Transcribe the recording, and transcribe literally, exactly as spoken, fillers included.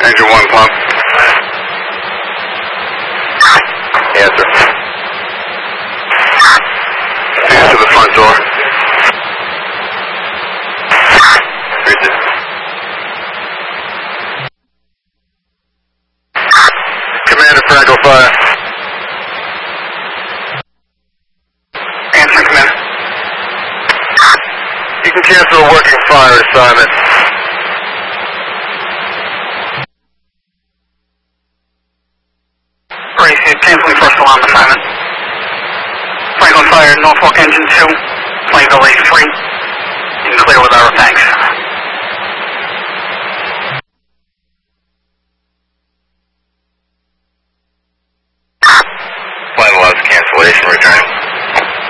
Engine one pump. Answer. Answer the front door. Read it. Commander for Echo Fire. Answer, Commander. You can cancel a working fire assignment. Canceling first alarm assignment. Franklin Fire, Norfolk Engine two.